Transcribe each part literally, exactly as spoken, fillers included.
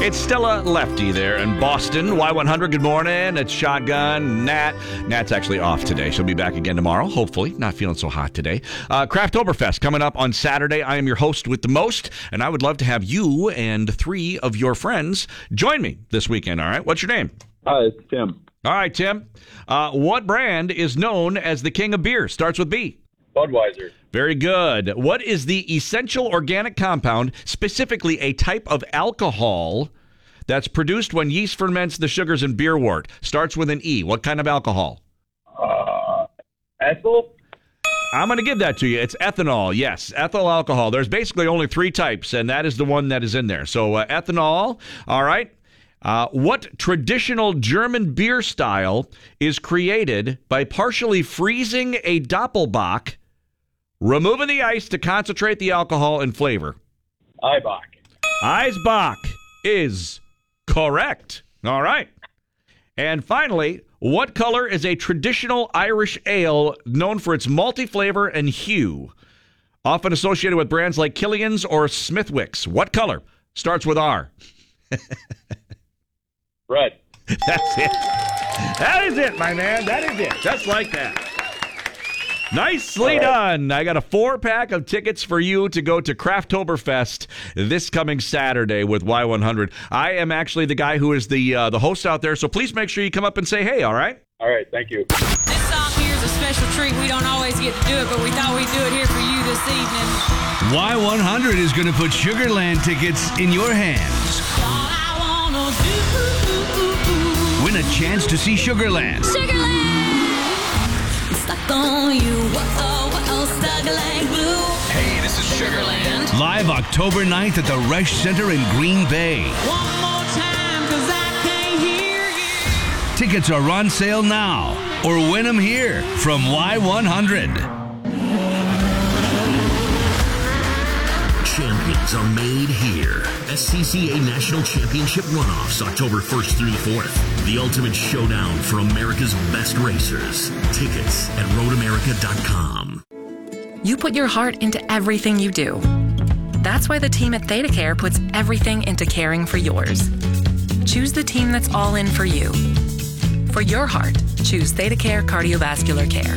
It's Stella Lefty there in Boston. Y one hundred, good morning. It's Shotgun. Nat. Nat's actually off today. She'll be back again tomorrow, hopefully. Not feeling so hot today. Uh, Crafttoberfest coming up on Saturday. I am your host with the most, and I would love to have you and three of your friends join me this weekend, all right? What's your name? Hi, it's Tim. All right, Tim. Uh, what brand is known as the king of beer? Starts with B. Budweiser. Very good. What is the essential organic compound, specifically a type of alcohol that's produced when yeast ferments the sugars in beer wort? Starts with an E. What kind of alcohol? Uh, ethyl? I'm going to give that to you. It's ethanol. Yes, ethyl alcohol. There's basically only three types, and that is the one that is in there. So uh, ethanol. All right. Uh, what traditional German beer style is created by partially freezing a Doppelbock, removing the ice to concentrate the alcohol and flavor? Eibach. Eisbach is correct. All right. And finally, what color is a traditional Irish ale known for its malty flavor and hue, often associated with brands like Killian's or Smithwick's? What color? Starts with R. Red. That's it. That is it, my man. That is it. Just like that. Nicely done. I got a four-pack of tickets for you to go to Crafttoberfest this coming Saturday with Y one hundred. I am actually the guy who is the uh, the host out there, so please make sure you come up and say hey, all right? All right, thank you. This song here is a special treat. We don't always get to do it, but we thought we'd do it here for you this evening. Y one hundred is going to put Sugarland tickets in your hands. All I wanna do. Win a chance to see Sugarland. Sugarland! Stuck on you. Whoa, whoa, stuck like glue. Hey, this is Sugarland. Live October ninth at the Resch Center in Green Bay. One more time, cause I can't hear you. Tickets are on sale now, or win them here from Y one hundred. Champions are made here. S C C A National Championship Runoffs, October first through the fourth. The ultimate showdown for America's best racers. Tickets at road america dot com. You put your heart into everything you do. That's why the team at ThedaCare puts everything into caring for yours. Choose the team that's all in for you. For your heart, choose ThedaCare Cardiovascular Care.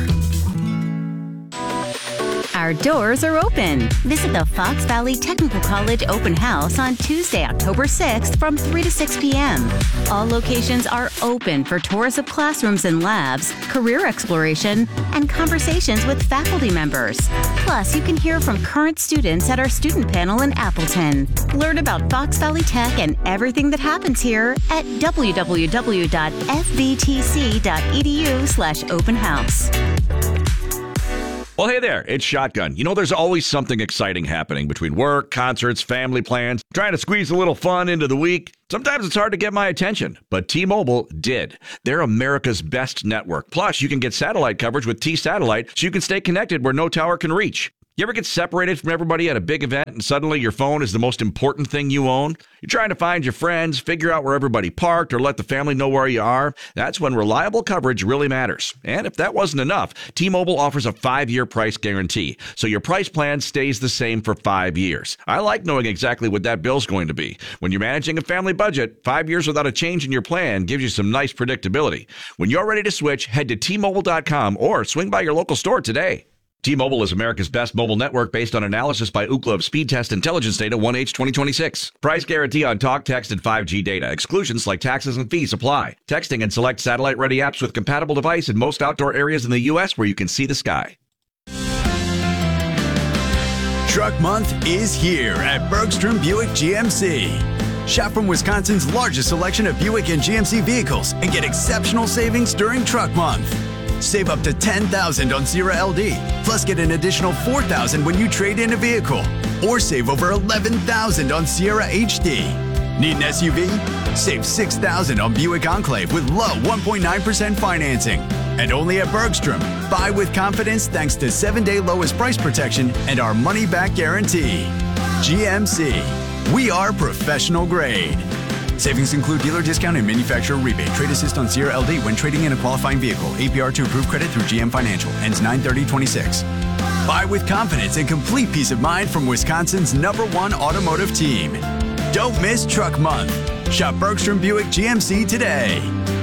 Our doors are open. Visit the Fox Valley Technical College Open House on Tuesday, October sixth from three to six p.m. All locations are open for tours of classrooms and labs, career exploration, and conversations with faculty members. Plus, you can hear from current students at our student panel in Appleton. Learn about Fox Valley Tech and everything that happens here at w w w dot f v t c dot e d u slash open house. Well, hey there, it's Shotgun. You know, there's always something exciting happening between work, concerts, family plans, trying to squeeze a little fun into the week. Sometimes it's hard to get my attention, but T-Mobile did. They're America's best network. Plus, you can get satellite coverage with T-Satellite so you can stay connected where no tower can reach. You ever get separated from everybody at a big event and suddenly your phone is the most important thing you own? You're trying to find your friends, figure out where everybody parked, or let the family know where you are? That's when reliable coverage really matters. And if that wasn't enough, T-Mobile offers a five-year price guarantee, so your price plan stays the same for five years. I like knowing exactly what that bill's going to be. When you're managing a family budget, five years without a change in your plan gives you some nice predictability. When you're ready to switch, head to T Mobile dot com or swing by your local store today. T-Mobile is America's best mobile network based on analysis by Ookla of Speed Test Intelligence Data one H twenty twenty-six. Price guarantee on talk, text, and five G data. Exclusions like taxes and fees apply. Texting and select satellite-ready apps with compatible device in most outdoor areas in the U S where you can see the sky. Truck Month is here at Bergstrom Buick G M C. Shop from Wisconsin's largest selection of Buick and G M C vehicles and get exceptional savings during Truck Month. Save up to ten thousand dollars on Sierra L D, plus get an additional four thousand dollars when you trade in a vehicle. Or save over eleven thousand dollars on Sierra H D. Need an S U V? Save six thousand dollars on Buick Enclave with low one point nine percent financing. And only at Bergstrom. Buy with confidence thanks to seven-day lowest price protection and our money-back guarantee. G M C. We are professional grade. Savings include dealer discount and manufacturer rebate. Trade assist on Sierra L D when trading in a qualifying vehicle. A P R to approved credit through G M Financial. Ends nine thirty twenty-six. Buy with confidence and complete peace of mind from Wisconsin's number one automotive team. Don't miss Truck Month. Shop Bergstrom Buick G M C today.